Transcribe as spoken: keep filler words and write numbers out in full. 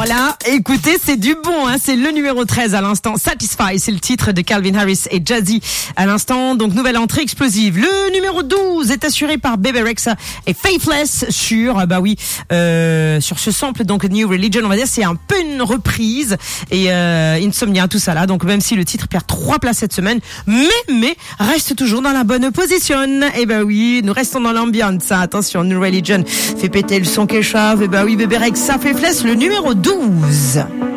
Alors là, écoutez, c'est du bon, hein. C'est le numéro treize à l'instant. Satisfy, c'est le titre de Calvin Harris et Jazzy à l'instant. Donc, nouvelle entrée explosive. Le numéro douze est assuré par Bebe Rexha et Faithless sur, bah oui, euh, sur ce sample, donc New Religion, on va dire, c'est un peu une reprise et euh, Insomnia, tout ça là. Donc, même si le titre perd trois places cette semaine, mais, mais, reste toujours dans la bonne position. Et bah oui, nous restons dans l'ambiance. Attention, New Religion fait péter le son Keshav. Et bah oui, Bebe Rexha, Faithless, le numéro douze.